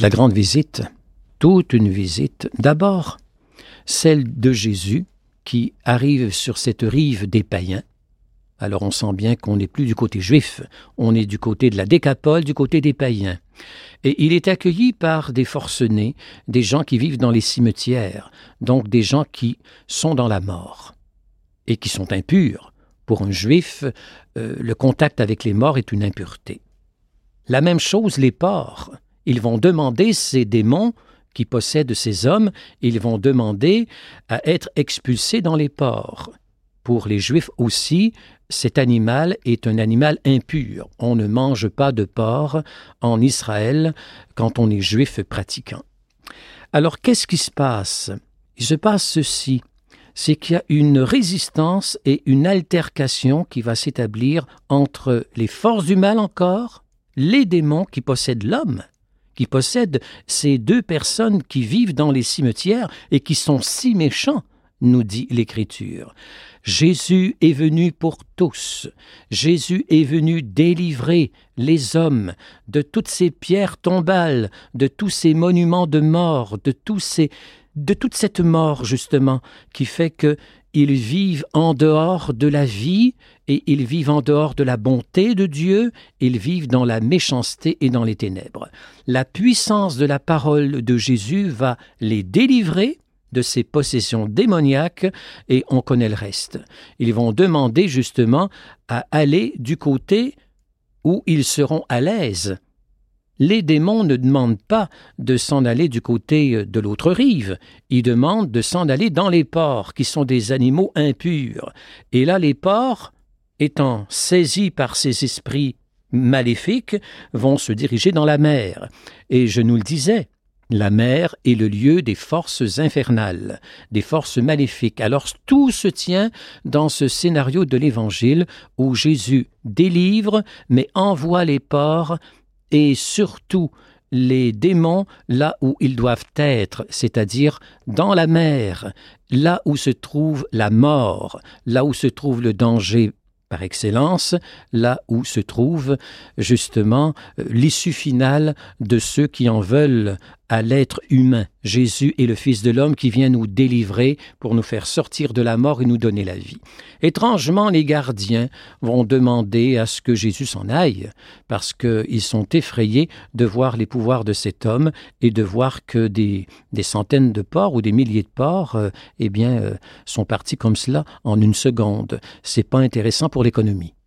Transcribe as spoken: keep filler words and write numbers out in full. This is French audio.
La grande visite, toute une visite. D'abord, celle de Jésus qui arrive sur cette rive des païens. Alors on sent bien qu'on n'est plus du côté juif, on est du côté de la Décapole, du côté des païens. Et il est accueilli par des forcenés, des gens qui vivent dans les cimetières, donc des gens qui sont dans la mort et qui sont impurs. Pour un juif, euh, le contact avec les morts est une impureté. La même chose, les porcs. Ils vont demander, ces démons qui possèdent ces hommes, ils vont demander à être expulsés dans les porcs. Pour les Juifs aussi, cet animal est un animal impur. On ne mange pas de porc en Israël quand on est juif pratiquant. Alors, qu'est-ce qui se passe? Il se passe ceci, c'est qu'il y a une résistance et une altercation qui va s'établir entre les forces du mal encore, les démons qui possèdent l'homme, qui possèdent ces deux personnes qui vivent dans les cimetières et qui sont si méchants, nous dit l'Écriture. Jésus est venu pour tous. Jésus est venu délivrer les hommes de toutes ces pierres tombales, de tous ces monuments de mort, de, tous ces, de toute cette mort, justement, qui fait qu'ils vivent en dehors de la vie et ils vivent en dehors de la bonté de Dieu, ils vivent dans la méchanceté et dans les ténèbres. La puissance de la parole de Jésus va les délivrer de ces possessions démoniaques, et on connaît le reste. Ils vont demander justement à aller du côté où ils seront à l'aise. Les démons ne demandent pas de s'en aller du côté de l'autre rive, ils demandent de s'en aller dans les porcs, qui sont des animaux impurs. Et là, les porcs, étant saisis par ces esprits maléfiques, vont se diriger dans la mer. Et je nous le disais, la mer est le lieu des forces infernales, des forces maléfiques. Alors tout se tient dans ce scénario de l'Évangile où Jésus délivre, mais envoie les porcs et surtout les démons là où ils doivent être, c'est-à-dire dans la mer, là où se trouve la mort, là où se trouve le danger par excellence, là où se trouve justement l'issue finale de ceux qui en veulent à l'être humain. Jésus est le Fils de l'homme qui vient nous délivrer pour nous faire sortir de la mort et nous donner la vie. Étrangement, les gardiens vont demander à ce que Jésus s'en aille, parce qu'ils sont effrayés de voir les pouvoirs de cet homme et de voir que des, des centaines de porcs ou des milliers de porcs euh, eh bien, euh, sont partis comme cela en une seconde. C'est pas intéressant pour l'économie.